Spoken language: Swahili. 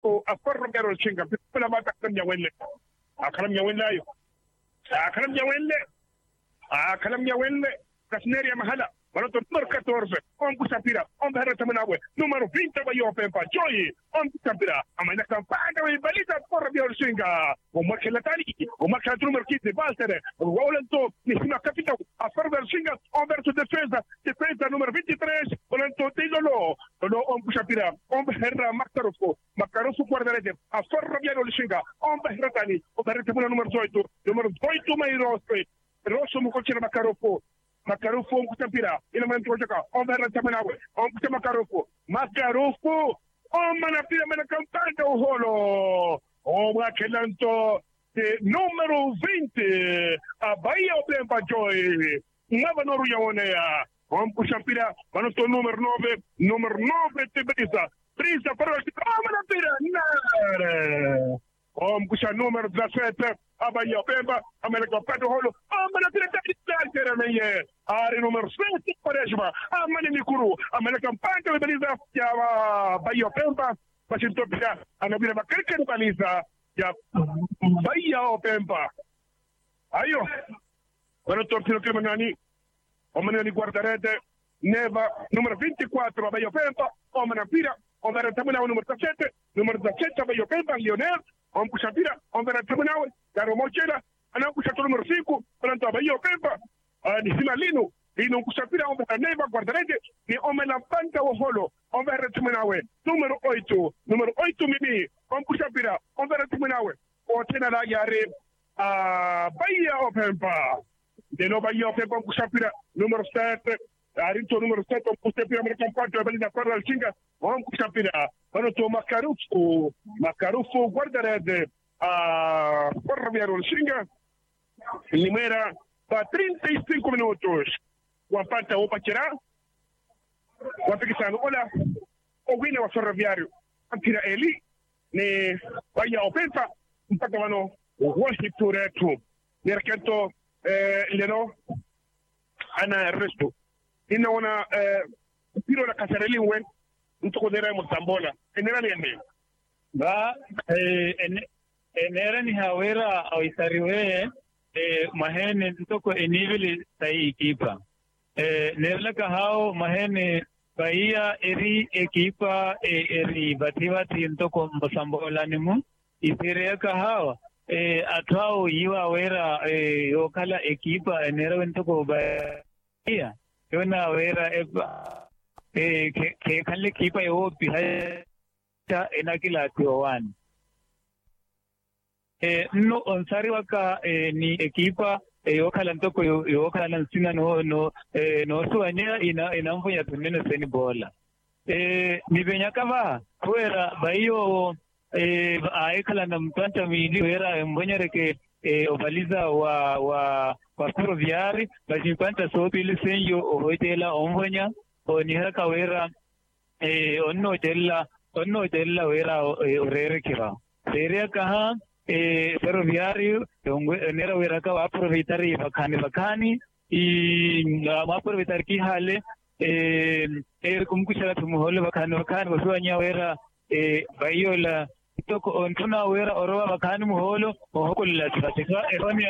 o afarro garo chinga pila mata kan ya welle akaram ya welle ayo akaram ya welle akaram ya welle kasneri ya mahala Baloto número 14, on Busapira, on Berra Tamanagüe, número 20, Bayo Pempa, Joy, on Busapira, Amana Campana, Balita, Porra Biolsinga, o Marcelatani, o Marca número 15, Walter, Rolando, Nissima Capitão, a Ferber Singa, on Berto defesa número 23, Rolando Taylor, on Busapira, on Berra Macarofo, Guardarete, a Ferra Biolsinga, on Berratani, o Berra número 18, Mairos, Rosso Mucochera Macarofo. Macarofo Kutapira, Elemento Jaka, on Berra Tamanagüe, on Macarofo, on Manapira Manacampana Holo, on Macalanto, número 20, a Bahia Pempa Joy, Nava Noruyaonea, on Pushapira, Manoto número 9 Brisa para Manapira, on Pusha número 17, a Bahia Pempa, America Pato Holo, on Manapira Teremeye, Ari número 7, Quaresma, a Manicuru, a Americampana Baliza, a Bahia Pempa, Pachintopia, a Nabira Bakerka Baliza, ya Bahia Pempa. Ayo, para Tortino Criminani, Omanani Guardarete, Neva, número 24, a Bahia Pempa, Omanapira, Omara Tamanao número 17, número 17, a Bahia Pempa, Lionel, Ompusapira, Omara Tamanao, Caro Mochera, Anacusato número 5, Planto a Bahia Pempa, Nisima Lino, Lino Kusapira, Omara Neva, Guardarete, ni Omena Panta Holo, Omara Tamanawe, número 8, Mimi, Ompusapira, Omara Tamanawe, Otena la Yare, Bahia Pempa, de no Bahia Pempa, Kusapira, número 7, Arito número 7, Kusapira, American Party, Belina Parra, Chinga, Kusapira, Panoto Macarufu, Guardarete, Ferroviário Chinga, Limeira, para 35 minutos. O Ampanta Opa Tirar, o Apicano, olha, o Winner o Ferroviário, Antira Eli, ne Bahia Opempa, um Pacamano, o Worship Tureto, Nerkento, Leno, Ana Resto. E não na Piro da Casarelli, um tocoderemos Tambola, generalmente. Enera ni hawera au isariwe mahene ntoko enivili sai ekipa nerla kahao mahene Bahia eri ekipa eri batiwa ntoko mbosambola nimu isire kahao atao yiwa wera okala ekipa enera ntoko Bahia yona wera ke kalle ekipa yo biha enakila tiwani no onsari waka ni ekipa yokalanto yokalan sina no suanya ina mfonya tunene seni bola ni benya kava wera bayo aikala na mpanta mili wera mbonya reke obaliza wa Ferroviari basi mpanta so pili senyo hoitela ombonya oni haka wera onno della wera orere kira seria kaha Ferroviário nera wera ka aproveitar bakani aproveitar ki hale kumkushara tumuhole bakani wasuanya wera bayola toko ontuna wera orowa bakani muholo ohokolla tsaka erania